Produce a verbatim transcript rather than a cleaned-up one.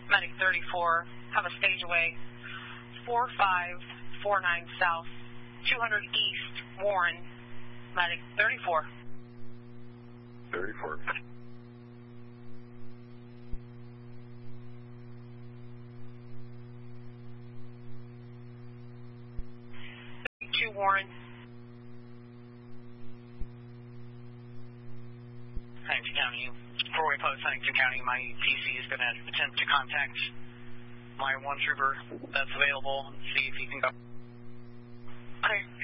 Medic thirty-four, have a stage away, four five four nine South, two hundred East, Warren, Medic thirty-four. thirty-four. two Warren. Huntington County, four-way post, Huntington County. My P C is going to attempt to contact my one trooper that's available and see if he can go. Okay.